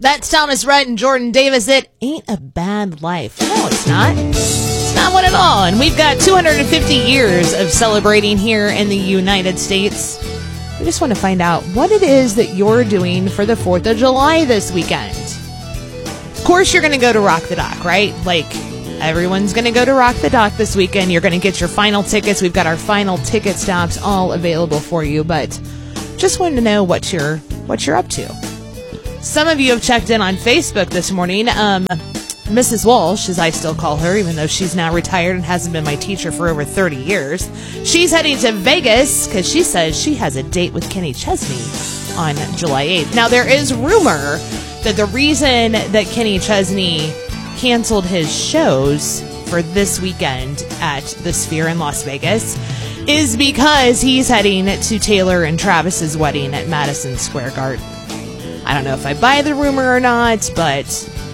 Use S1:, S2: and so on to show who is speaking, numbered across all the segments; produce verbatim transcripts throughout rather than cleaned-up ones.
S1: That's Thomas Rhett and Jordan Davis. It ain't a bad life. No, it's not. It's not one at all. And we've got two hundred fifty years of celebrating here in the United States. We just want to find out what it is that you're doing for the fourth of July this weekend. Of course, you're going to go to Rock the Dock, right? Like, everyone's going to go to Rock the Dock this weekend. You're going to get your final tickets. We've got our final ticket stops all available for you. But just wanted to know what you're, what you're up to. Some of you have checked in on Facebook this morning. Um, Missus Walsh, as I still call her, even though she's now retired and hasn't been my teacher for over thirty years. She's heading to Vegas because she says she has a date with Kenny Chesney on July eighth. Now, there is rumor that the reason that Kenny Chesney canceled his shows for this weekend at the Sphere in Las Vegas is because he's heading to Taylor and Travis's wedding at Madison Square Garden. I don't know if I buy the rumor or not, but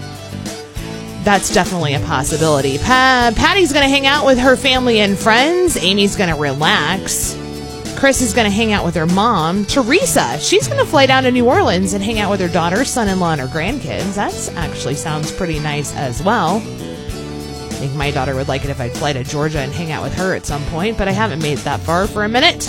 S1: that's definitely a possibility. Pa- Patty's going to hang out with her family and friends. Amy's going to relax. Chris is going to hang out with her mom. Teresa, she's going to fly down to New Orleans and hang out with her daughter, son-in-law, and her grandkids. That actually sounds pretty nice as well. I think my daughter would like it if I'd fly to Georgia and hang out with her at some point, but I haven't made it that far for a minute.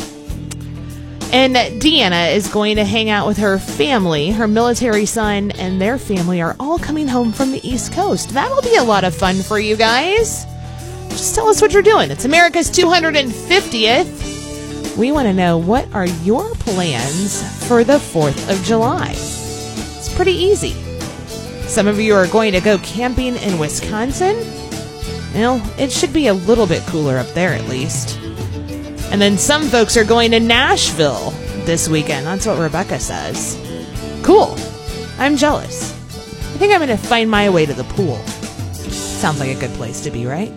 S1: And Deanna is going to hang out with her family. Her military son and their family are all coming home from the East Coast. That'll be a lot of fun for you guys. Just tell us what you're doing. It's America's two hundred fiftieth. We want to know, what are your plans for the fourth of July? It's pretty easy. Some of you are going to go camping in Wisconsin. Well, it should be a little bit cooler up there at least. And then some folks are going to Nashville this weekend. That's what Rebecca says. Cool. I'm jealous. I think I'm going to find my way to the pool. Sounds like a good place to be, right?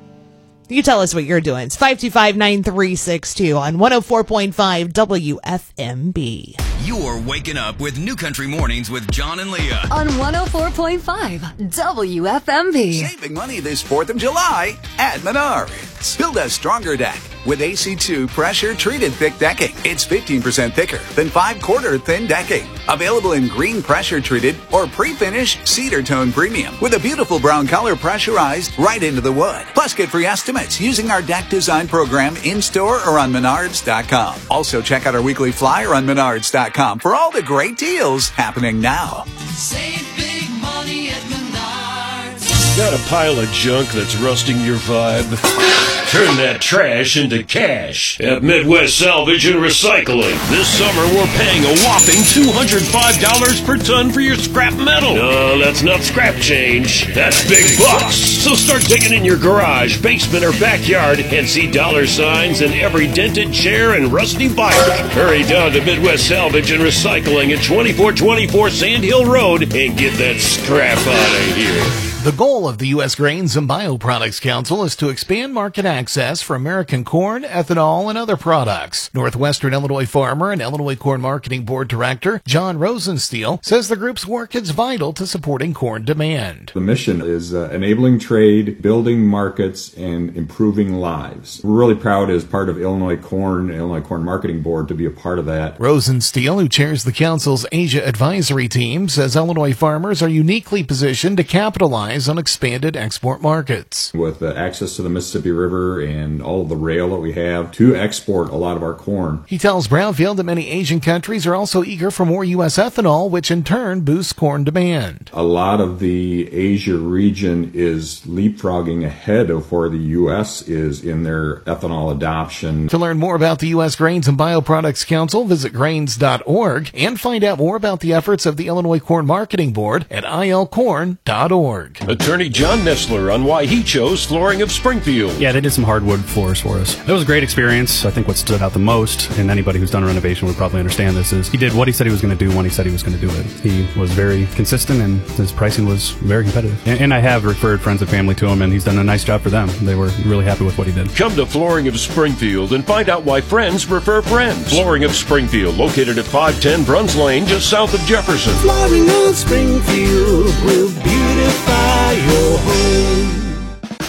S1: You tell us what you're doing. It's five two five, nine three six two on one oh four point five W F M B.
S2: You're waking up with New Country Mornings with John and Leah
S3: on one oh four point five W F M B.
S4: Saving money this fourth of July at Menards. Build a stronger deck with A C two pressure-treated thick decking. It's fifteen percent thicker than five-quarter thin decking. Available in green pressure-treated or pre-finished cedar tone premium with a beautiful brown color pressurized right into the wood. Plus, get free estimates using our deck design program in-store or on Menards dot com. Also, check out our weekly flyer on Menards dot com for all the great deals happening now.
S5: Save big money at Menards.
S6: Got a pile of junk that's rusting your vibe? Turn that trash into cash at Midwest Salvage and Recycling. This summer, we're paying a whopping two hundred five dollars per ton for your scrap metal. No, that's not scrap change. That's big bucks. So start digging in your garage, basement, or backyard and see dollar signs in every dented chair and rusty bike. Hurry down to Midwest Salvage and Recycling at twenty-four twenty-four Sand Hill Road and get that scrap out of here.
S7: The goal of the U S Grains and Bioproducts Council is to expand market access for American corn, ethanol, and other products. Northwestern Illinois farmer and Illinois Corn Marketing Board Director John Rosensteel says the group's work is vital to supporting corn demand.
S8: The mission is uh, enabling trade, building markets, and improving lives. We're really proud as part of Illinois Corn, Illinois Corn Marketing Board to be a part of that.
S7: Rosensteel, who chairs the council's Asia advisory team, says Illinois farmers are uniquely positioned to capitalize on expanded export markets.
S8: With uh, access to the Mississippi River and all of the rail that we have to export a lot of our corn.
S7: He tells Brownfield that many Asian countries are also eager for more U S ethanol, which in turn boosts corn demand.
S8: A lot of the Asia region is leapfrogging ahead of where the U S is in their ethanol adoption.
S7: To learn more about the U S Grains and Bioproducts Council, visit grains dot org and find out more about the efforts of the Illinois Corn Marketing Board at I L corn dot org.
S6: Attorney John Nestler on why he chose Flooring of Springfield.
S9: Yeah, they did some hardwood floors for us. It was a great experience. I think what stood out the most, and anybody who's done a renovation would probably understand this, is he did what he said he was going to do when he said he was going to do it. He was very consistent, and his pricing was very competitive. And, and I have referred friends and family to him, and he's done a nice job for them. They were really happy with what he did.
S6: Come to Flooring of Springfield and find out why friends refer friends. Flooring of Springfield, located at five ten Bruns Lane, just south of Jefferson.
S5: Flooring of Springfield will beautify your home.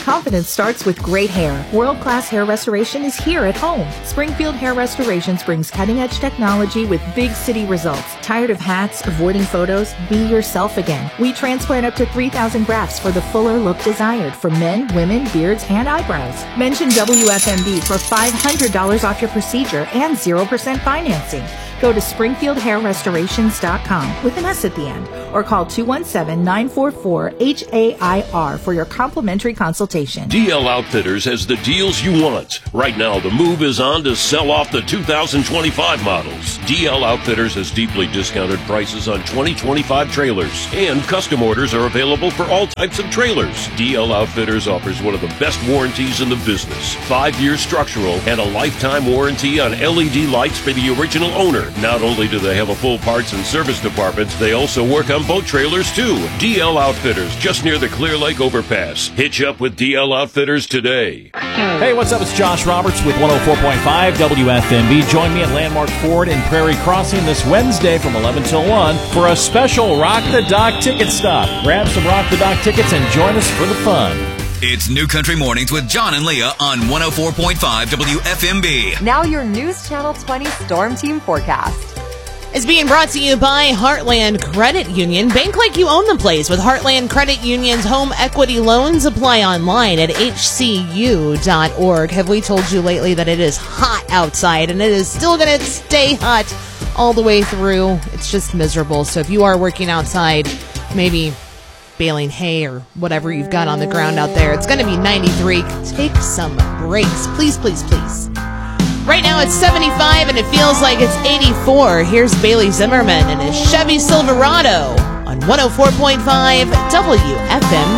S10: confidence starts with great hair. World-class hair restoration is here at home. Springfield Hair Restorations brings cutting-edge technology with big city results. Tired of hats, avoiding photos? Be yourself again. We transplant up to three thousand grafts for the fuller look desired for men, women, beards, and eyebrows. Mention W F M B for five hundred dollars off your procedure and zero percent financing. Go to springfield hair restorations dot com with an S at the end or call two one seven, nine four four, H A I R for your complimentary consultation.
S6: D L Outfitters has the deals you want. Right now, the move is on to sell off the two thousand twenty-five models. D L Outfitters has deeply discounted prices on twenty twenty-five trailers, and custom orders are available for all types of trailers. D L Outfitters offers one of the best warranties in the business. Five-year structural and a lifetime warranty on L E D lights for the original owner. Not only do they have a full parts and service department, they also work on boat trailers too. D L Outfitters, just near the Clear Lake overpass. Hitch up with D L Outfitters today.
S11: Hey, what's up? It's Josh Roberts with one oh four point five W F M B. Join me at Landmark Ford in Prairie Crossing this Wednesday from eleven till one for a special Rock the Dock ticket stop. Grab some Rock the Dock tickets and join us for the fun.
S2: It's New Country Mornings with John and Leah on one oh four point five W F M B.
S3: Now your News Channel twenty Storm Team forecast.
S1: Is being brought to you by Heartland Credit Union. Bank like you own the place with Heartland Credit Union's home equity loans. Apply online at H C U dot org. Have we told you lately that it is hot outside, and it is still going to stay hot all the way through? It's just miserable. So if you are working outside, maybe baling hay or whatever you've got on the ground out there, it's going to be ninety-three. Take some breaks. Please, please, please. Right now it's seventy-five and it feels like it's eighty-four. Here's Bailey Zimmerman and his Chevy Silverado on one oh four point five W F M B.